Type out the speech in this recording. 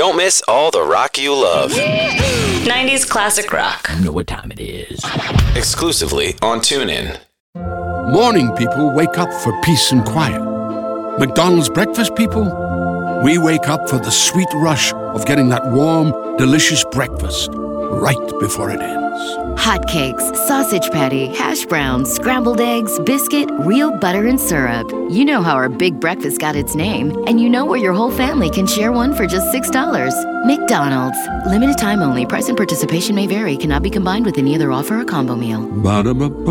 Don't miss all the rock you love. 90s classic rock. You know what time it is. Exclusively on TuneIn. Morning people wake up for peace and quiet. McDonald's breakfast people, we wake up for the sweet rush of getting that warm, delicious breakfast right before it ends. Hotcakes, sausage patty, hash browns, scrambled eggs, biscuit, real butter and syrup. You know how our big breakfast got its name, and you know where your whole family can share one for just $6. McDonald's. Limited time only. Price and participation may vary. Cannot be combined with any other offer or combo meal. Ba-da-ba-ba.